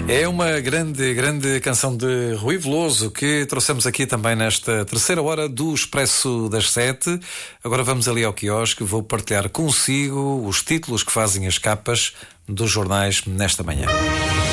É uma grande, grande canção de Rui Veloso que trouxemos aqui também nesta terceira hora do Expresso das 7. Agora vamos ali ao quiosque, vou partilhar consigo os títulos que fazem as capas dos jornais nesta manhã.